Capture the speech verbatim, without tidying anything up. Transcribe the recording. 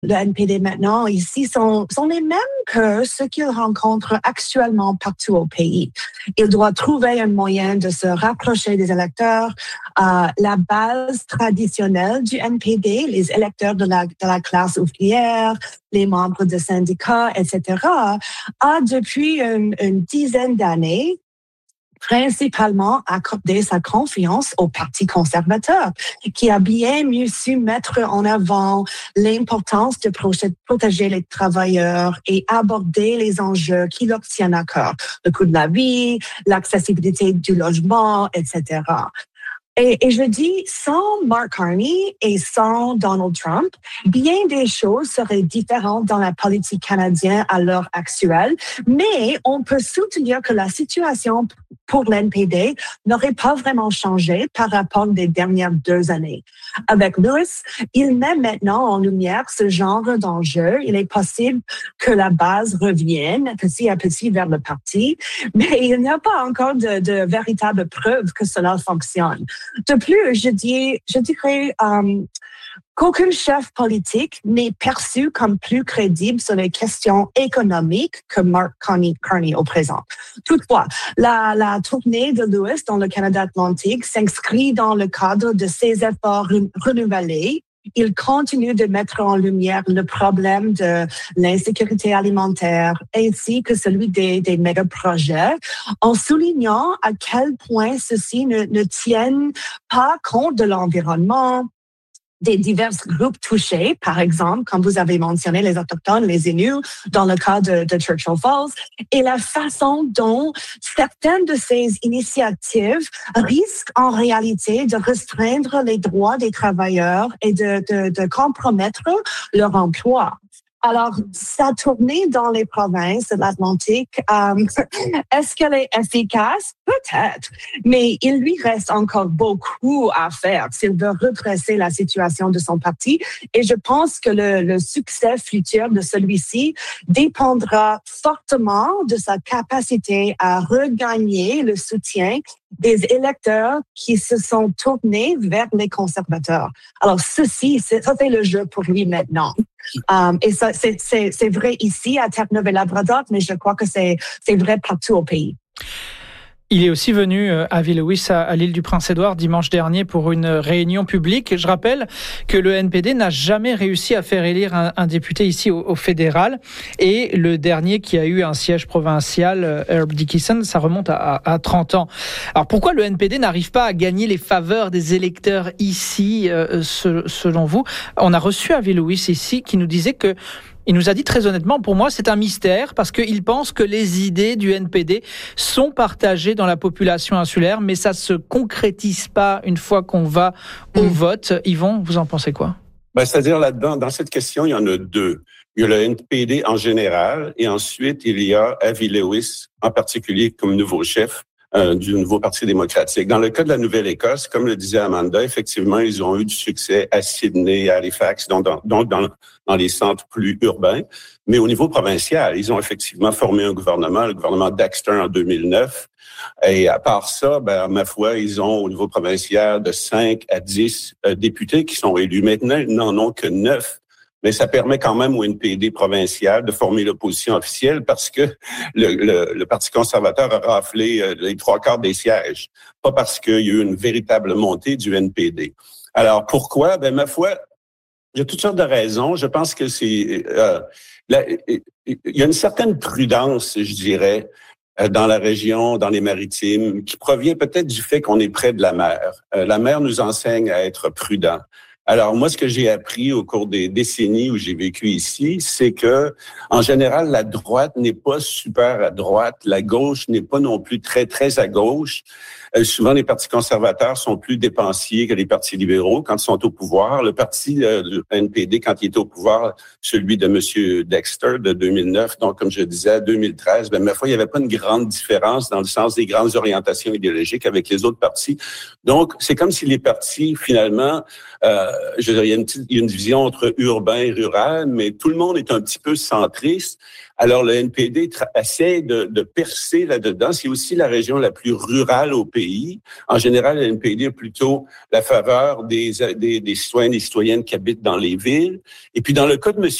le N P D maintenant ici sont, sont les mêmes que ceux qu'ils rencontrent actuellement partout au pays. Ils doivent trouver un moyen de se rapprocher des électeurs. Euh, la base traditionnelle du N P D, les électeurs de la, de la classe ouvrière, les membres de syndicats, et cetera, a depuis une, une dizaine d'années principalement accordé sa confiance au Parti conservateur, qui a bien mieux su mettre en avant l'importance de protéger les travailleurs et aborder les enjeux qui leur tiennent à cœur, le coût de la vie, l'accessibilité du logement, et cetera. Et, et je dis, sans Mark Carney et sans Donald Trump, bien des choses seraient différentes dans la politique canadienne à l'heure actuelle, mais on peut soutenir que la situation pour l'N P D n'aurait pas vraiment changé par rapport aux dernières deux années. Avec Lewis, il met maintenant en lumière ce genre d'enjeu. Il est possible que la base revienne petit à petit vers le parti, mais il n'y a pas encore de, de véritables preuves que cela fonctionne. De plus, je, dis, je dirais um, qu'aucun chef politique n'est perçu comme plus crédible sur les questions économiques que Mark Carney, Carney au présent. Toutefois, la, la tournée de Lewis dans le Canada Atlantique s'inscrit dans le cadre de ses efforts renouvelés. Il continue de mettre en lumière le problème de l'insécurité alimentaire ainsi que celui des, des méga-projets en soulignant à quel point ceux-ci ne, ne tiennent pas compte de l'environnement, des divers groupes touchés, par exemple, comme vous avez mentionné, les Autochtones, les Inuits, dans le cas de, de Churchill Falls, et la façon dont certaines de ces initiatives risquent en réalité de restreindre les droits des travailleurs et de, de, de compromettre leur emploi. Alors, sa tournée dans les provinces de l'Atlantique, euh, est-ce qu'elle est efficace? Peut-être, mais il lui reste encore beaucoup à faire s'il veut redresser la situation de son parti. Et je pense que le, le succès futur de celui-ci dépendra fortement de sa capacité à regagner le soutien des électeurs qui se sont tournés vers les conservateurs. Alors, ceci, c'est, ça, c'est le jeu pour lui maintenant. Um, et ça, c'est, c'est, c'est vrai ici à Terre-Neuve-et-Labrador, mais je crois que c'est, c'est vrai partout au pays. Il est aussi venu à Ville-Lewis, à l'île du Prince-Édouard, dimanche dernier pour une réunion publique. Je rappelle que le N P D n'a jamais réussi à faire élire un, un député ici au, au fédéral. Et le dernier qui a eu un siège provincial, Herb Dickinson, ça remonte à, à trente ans. Alors pourquoi le N P D n'arrive pas à gagner les faveurs des électeurs ici, euh, selon vous? On a reçu à Ville-Lewis ici qui nous disait que il nous a dit très honnêtement, pour moi, c'est un mystère parce qu'il pense que les idées du N P D sont partagées dans la population insulaire, mais ça se concrétise pas une fois qu'on va au mmh. vote. Yvon, vous en pensez quoi? Ben, c'est-à-dire là-dedans, dans cette question, il y en a deux. Il y a le N P D en général et ensuite, il y a Avi Lewis en particulier comme nouveau chef euh, du nouveau Parti démocratique. Dans le cas de la Nouvelle-Écosse, comme le disait Amanda, effectivement, ils ont eu du succès à Sydney, à Halifax, donc dans, donc dans, dans les centres plus urbains. Mais au niveau provincial, ils ont effectivement formé un gouvernement, le gouvernement Dexter en deux mille neuf. Et à part ça, ben, à ma foi, ils ont au niveau provincial de cinq à dix euh, députés qui sont élus. Maintenant, ils n'en ont que neuf. Mais ça permet quand même au N P D provincial de former l'opposition officielle parce que le, le, le Parti conservateur a raflé les trois quarts des sièges. Pas parce qu'il y a eu une véritable montée du N P D. Alors, pourquoi? Ben, ma foi, il y a toutes sortes de raisons. Je pense que c'est... Euh, la, il y a une certaine prudence, je dirais, dans la région, dans les maritimes, qui provient peut-être du fait qu'on est près de la mer. Euh, la mer nous enseigne à être prudent. Alors, moi, ce que j'ai appris au cours des décennies où j'ai vécu ici, c'est que, en général, la droite n'est pas super à droite, la gauche n'est pas non plus très, très à gauche. Euh, souvent, les partis conservateurs sont plus dépensiers que les partis libéraux quand ils sont au pouvoir. Le parti euh, du N P D, quand il était au pouvoir, celui de M. Dexter de deux mille neuf, donc comme je disais, deux mille treize, ben, ma foi, il n'y avait pas une grande différence dans le sens des grandes orientations idéologiques avec les autres partis. Donc, c'est comme si les partis, finalement, euh, je veux dire, il y a une, petite, il y a une division entre urbain et rural, mais tout le monde est un petit peu centriste. Alors, le N P D tra- essaie de, de percer là-dedans. C'est aussi la région la plus rurale au pays. En général, le N P D a plutôt la faveur des, des, des citoyens et des citoyennes qui habitent dans les villes. Et puis, dans le cas de M.